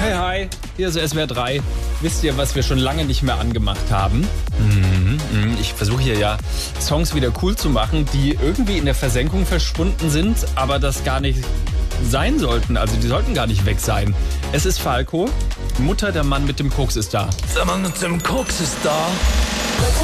Hey, hi, hier ist SWR 3. Wisst ihr, was wir schon lange nicht mehr angemacht haben? Ich versuche hier ja Songs wieder cool zu machen, die irgendwie in der Versenkung verschwunden sind, aber das gar nicht sein sollten. Also die sollten gar nicht weg sein. Es ist Falco, Mutter, der Mann mit dem Koks ist da. Der Mann mit dem Koks ist da.